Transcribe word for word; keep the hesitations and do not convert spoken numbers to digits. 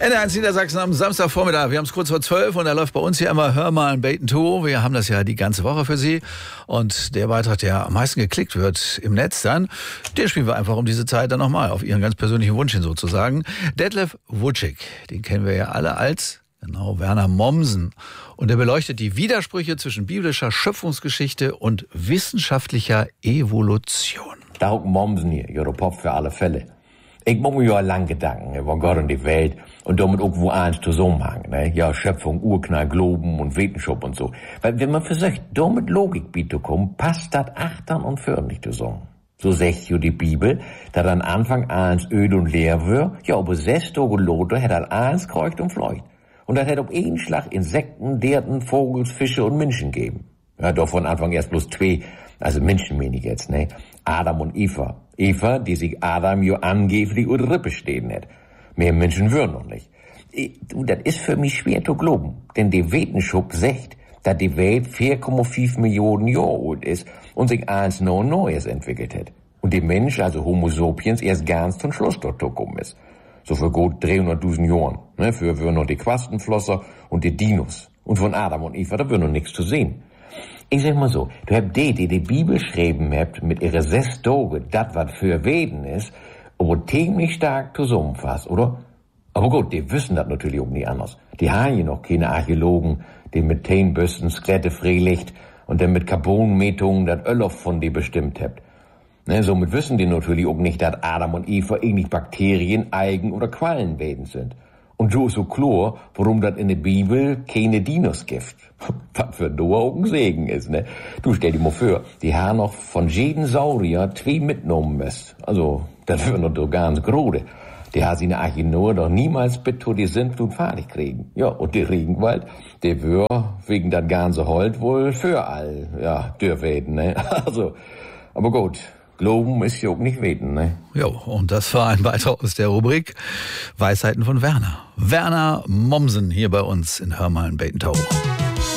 N R eins Niedersachsen am Samstagvormittag. Wir haben es kurz vor zwölf und da läuft bei uns hier immer Hör mal ein Bacon to. Wir haben das ja die ganze Woche für Sie. Und der Beitrag, der am meisten geklickt wird im Netz dann, den spielen wir einfach um diese Zeit dann nochmal auf Ihren ganz persönlichen Wunsch hin sozusagen. Detlef Wutschig, den kennen wir ja alle als, genau, Werner Mommsen. Und er beleuchtet die Widersprüche zwischen biblischer Schöpfungsgeschichte und wissenschaftlicher Evolution. Da auch Mommsen hier, ihre Pop für alle Fälle. Ich mache mir ja lang Gedanken über Gott und die Welt und damit auch wo eins zusammenhängt, ne? Ja, Schöpfung, Urknall, Globen und Wissenschaft und so. Weil wenn man versucht, damit Logik bieten kommt, passt das achtern und fördern nicht zusammen. So sagt ja die Bibel, dass an Anfang eins öd und leer wird, ja, aber sechs Tage Lothar hat er eins kreucht und fleucht. Und das hat auf einen Schlag Insekten, Derten, Vogels, Fische und Menschen gegeben. Ja, doch von Anfang erst bloß zwei, also Menschen meine ich jetzt, ne? Adam und Eva. Eva, die sich Adam jo angeblich über die Rippe stehen hat. Mehr Menschen würden noch nicht. Du, das ist für mich schwer zu glauben. Denn die Wissenschaft sagt, dass die Welt vier Komma fünf Millionen Jahre alt ist und sich eins noch Neues entwickelt hat. Und der Mensch, also Homo sapiens, erst ganz zum Schluss dort gekommen ist. So für gut dreihunderttausend Jahren. Ne, für würden noch die Quastenflosser und die Dinos. Und von Adam und Eva, da wird noch nichts zu sehen. Ich sag mal so, du habt die, die die Bibel schreiben habt, mit ihrer sechs Tage, das was für Weden ist, aber ziemlich stark zusammenfasst, oder? Aber gut, die wissen das natürlich auch nicht anders. Die haben ja noch keine Archäologen, die mit Teenbüsten Skelette freilegt und dann mit Carbonmetungen das Öl von die bestimmt habt. Ne, somit wissen die natürlich auch nicht, dass Adam und Eva ähnlich Bakterien, Algen oder Quallenwesen sind. Und so ist so klar, warum das in der Bibel keine Dinos gibt. Was für Noah auch ein Segen ist, ne? Du stell dir mal vor, die haben noch von jedem Saurier zwei mitgenommen müsst. Also, das wird noch so ganz grode. Die haben sie in der Arche Noah doch niemals bitte die Sintflut fertig kriegen. Ja, und der Regenwald, der wird wegen das ganze Holz wohl für all, ja, dürfen, ne? Also, aber gut. Glauben ist ja auch nicht weten, ne? Jo, und das war ein Beitrag aus der Rubrik Weisheiten von Werner. Werner Mommsen hier bei uns in Hör mal ein Bacon to.